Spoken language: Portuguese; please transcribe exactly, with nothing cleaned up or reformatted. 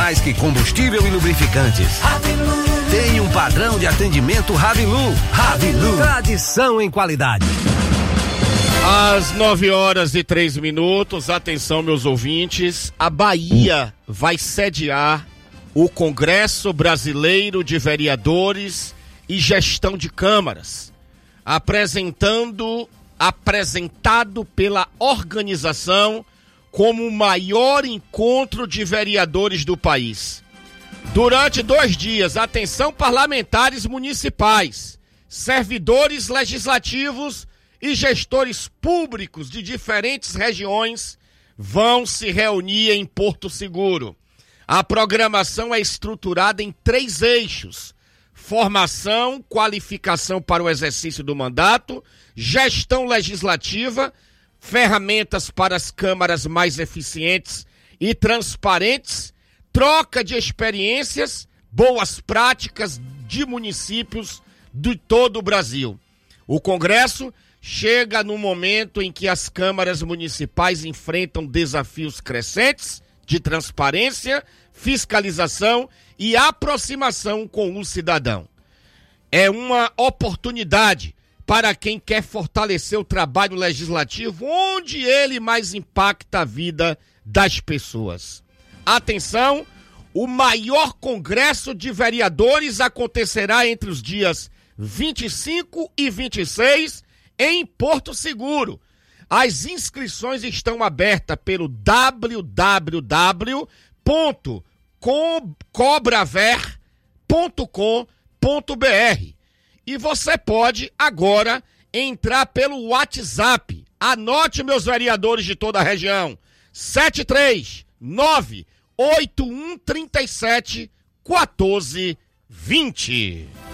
mais que combustível e lubrificantes. Ravilu. Tem um padrão de atendimento Ravilu. Ravilu. Tradição em qualidade. Às nove horas e três minutos, atenção meus ouvintes, a Bahia vai sediar o Congresso Brasileiro de Vereadores e Gestão de Câmaras, apresentando, apresentado pela organização como o maior encontro de vereadores do país. Durante dois dias, atenção parlamentares municipais, servidores legislativos e gestores públicos de diferentes regiões vão se reunir em Porto Seguro. A programação é estruturada em três eixos: formação, qualificação para o exercício do mandato, gestão legislativa, ferramentas para as câmaras mais eficientes e transparentes, troca de experiências, boas práticas de municípios de todo o Brasil. O Congresso chega no momento em que as câmaras municipais enfrentam desafios crescentes de transparência, fiscalização e aproximação com o cidadão. É uma oportunidade para quem quer fortalecer o trabalho legislativo onde ele mais impacta a vida das pessoas. Atenção, o maior congresso de vereadores acontecerá entre os dias vinte e cinco e vinte e seis em Porto Seguro. As inscrições estão abertas pelo w w w ponto cobraver ponto com ponto b r e você pode agora entrar pelo WhatsApp. Anote, meus vereadores de toda a região: sete três nove oito um três sete um quatro dois zero.